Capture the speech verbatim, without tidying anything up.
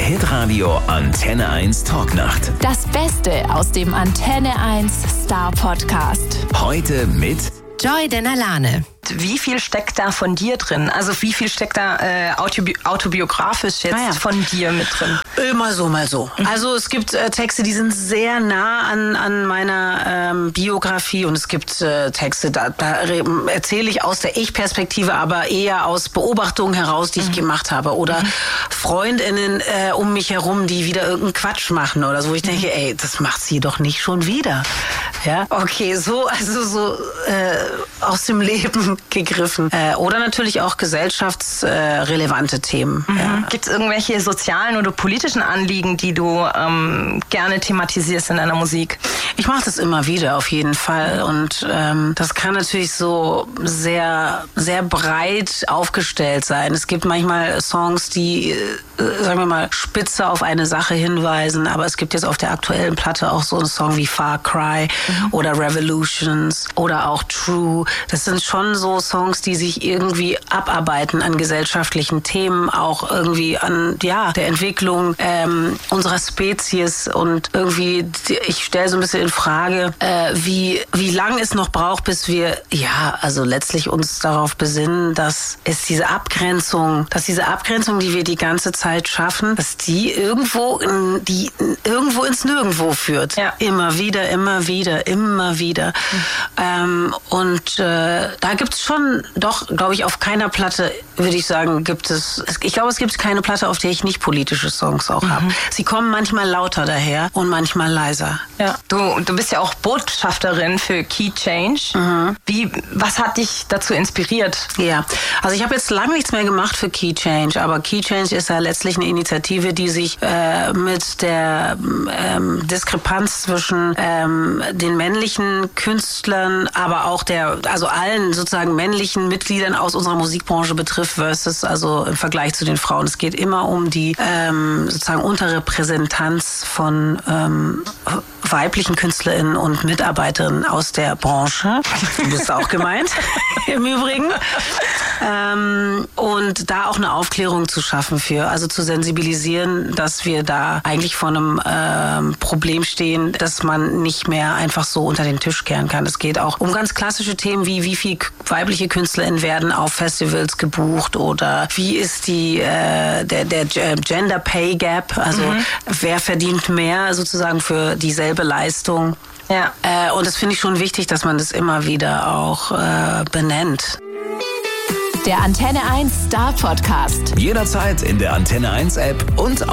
Hitradio Antenne eins Talknacht. Das Beste aus dem Antenne eins Star Podcast. Heute mit Joy Denalane. Wie viel steckt da von dir drin? Also wie viel steckt da äh, autobi- autobiografisch jetzt ah ja. von dir mit drin? Mal so, mal so. Also es gibt äh, Texte, die sind sehr nah an, an meiner ähm, Biografie und es gibt äh, Texte, da, da erzähle ich aus der Ich-Perspektive, aber eher aus Beobachtungen heraus, die ich mhm. gemacht habe. Oder mhm. FreundInnen äh, um mich herum, die wieder irgendeinen Quatsch machen oder so, wo ich denke, mhm. ey, das macht sie doch nicht schon wieder. Ja, okay, so, also so äh, aus dem Leben gegriffen. Äh, oder natürlich auch gesellschaftsrelevante äh, Themen. Mhm. Ja. Gibt es irgendwelche sozialen oder politischen Anliegen, die du ähm, gerne thematisierst in deiner Musik? Ich mache das immer wieder, auf jeden Fall. Und ähm, das kann natürlich so sehr, sehr breit aufgestellt sein. Es gibt manchmal Songs, die, äh, sagen wir mal, spitze auf eine Sache hinweisen. Aber es gibt jetzt auf der aktuellen Platte auch so einen Song wie Far Cry mhm. oder Revolutions oder auch True. Das sind schon so Songs, die sich irgendwie abarbeiten an gesellschaftlichen Themen, auch irgendwie an ja der Entwicklung ähm, unserer Spezies und irgendwie, ich stelle so ein bisschen in Frage, äh, wie wie lang es noch braucht, bis wir ja also letztlich uns darauf besinnen, dass es diese Abgrenzung, dass diese Abgrenzung, die wir die ganze Zeit schaffen, dass die irgendwo in die irgendwo ins Nirgendwo führt. Ja. Immer wieder, immer wieder, immer wieder. Mhm. Ähm, und äh, da gibt es schon, doch, glaube ich, auf keiner Platte, würde ich sagen, gibt es, ich glaube, es gibt keine Platte, auf der ich nicht politische Songs auch mhm. habe. Sie kommen manchmal lauter daher und manchmal leiser. Ja. Du, du bist ja auch Botschafterin für Key Change. Mhm. Wie, was hat dich dazu inspiriert? Ja, also ich habe jetzt lange nichts mehr gemacht für Key Change, aber Key Change ist ja letztlich eine Initiative, die sich äh, mit der ähm, Diskrepanz zwischen ähm, den männlichen Künstlern, aber auch der, also allen sozusagen männlichen Mitgliedern aus unserer Musikbranche betrifft versus also im Vergleich zu den Frauen. Es geht immer um die ähm, sozusagen Unterrepräsentanz von ähm, weiblichen KünstlerInnen und Mitarbeiterinnen aus der Branche. Du bist auch gemeint, im Übrigen. Ähm, und da auch eine Aufklärung zu schaffen für, also zu sensibilisieren, dass wir da eigentlich vor einem ähm, Problem stehen, dass man nicht mehr einfach so unter den Tisch kehren kann. Es geht auch um ganz klassische Themen wie, wie viel weibliche KünstlerInnen werden auf Festivals gebucht oder wie ist die äh, der, der Gender Pay Gap, also mhm. wer verdient mehr sozusagen für dieselbe Leistung. Ja. Äh, und das finde ich schon wichtig, dass man das immer wieder auch äh, benennt. Der Antenne eins Star Podcast. jederzeit in der Antenne eins App und